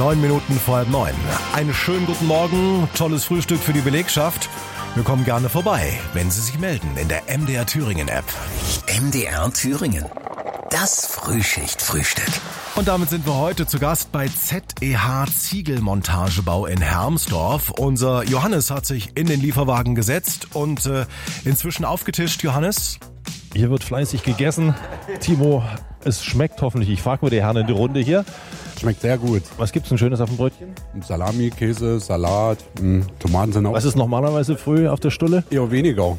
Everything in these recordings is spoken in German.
9 Minuten vor 8:30. Einen schönen guten Morgen, tolles Frühstück für die Belegschaft. Wir kommen gerne vorbei, wenn Sie sich melden in der MDR Thüringen App. MDR Thüringen. Das Frühschicht-Frühstück. Und damit sind wir heute zu Gast bei ZEH Ziegelmontagebau in Hermsdorf. Unser Johannes hat sich in den Lieferwagen gesetzt und inzwischen aufgetischt. Johannes? Hier wird fleißig gegessen. Timo, es schmeckt hoffentlich. Ich frage mal die Herren in die Runde hier. Schmeckt sehr gut. Was gibt's denn Schönes auf dem Brötchen? Salami, Käse, Salat, Tomaten sind auch. Was ist normalerweise früh auf der Stulle? Eher weniger.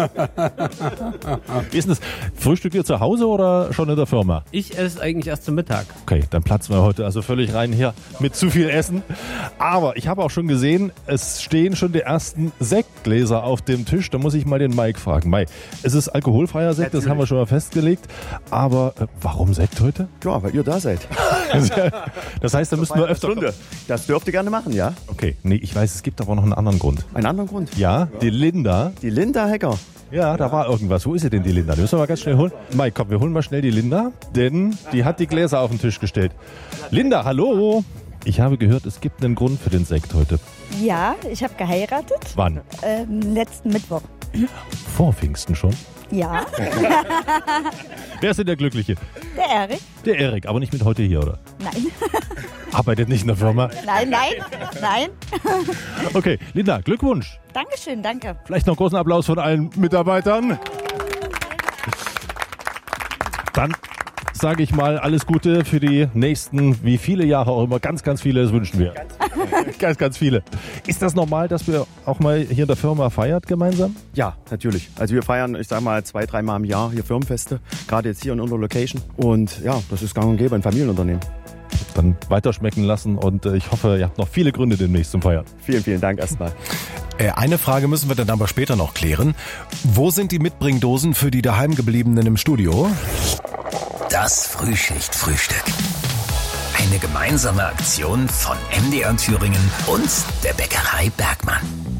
Wie ist denn das? Frühstückt ihr zu Hause oder schon in der Firma? Ich esse eigentlich erst zum Mittag. Okay, dann platzen wir heute also völlig rein hier mit zu viel Essen. Aber ich habe auch schon gesehen, es stehen schon die ersten Sektgläser auf dem Tisch. Da muss ich mal den Mike fragen. Mike, es ist alkoholfreier Sekt, das haben wir schon mal festgelegt. Aber warum Sekt heute? Ja, weil ihr da seid. Das heißt, da müssen wir öfter... Stunde. Das dürft ihr gerne machen, ja? Okay, nee, ich weiß, es gibt aber noch einen anderen Grund. Einen anderen Grund? Ja, die Linda. Die Linda Hecker. Ja, da war irgendwas. Wo ist sie denn, die Linda? Die müssen wir mal ganz schnell holen. Mike, komm, wir holen mal schnell die Linda, denn die hat die Gläser auf den Tisch gestellt. Linda, hallo! Ich habe gehört, es gibt einen Grund für den Sekt heute. Ja, ich habe geheiratet. Wann? Letzten Mittwoch. Vor Pfingsten schon? Ja. Wer ist denn der Glückliche? Der Erik? Der Erik, aber nicht mit heute hier, oder? Nein. Arbeitet nicht in der Firma? Nein. Okay, Linda, Glückwunsch. Dankeschön, danke. Vielleicht noch einen großen Applaus von allen Mitarbeitern. Dann sage ich mal alles Gute für die nächsten, wie viele Jahre auch immer. Ganz, ganz viele, das wünschen wir. Ganz, ganz viele. Ist das normal, dass wir auch mal hier in der Firma feiert gemeinsam? Ja, natürlich. Also wir feiern, ich sag mal, 2-3 Mal im Jahr hier Firmenfeste. Gerade jetzt hier in unserer Location. Und ja, das ist gang und gäbe, ein Familienunternehmen. Dann weiterschmecken lassen und ich hoffe, ihr habt noch viele Gründe demnächst zum Feiern. Vielen, vielen Dank erstmal. Eine Frage müssen wir dann aber später noch klären. Wo sind die Mitbringdosen für die Daheimgebliebenen im Studio? Das Frühschicht-Frühstück. Eine gemeinsame Aktion von MDR Thüringen und der Bäckerei Bergmann.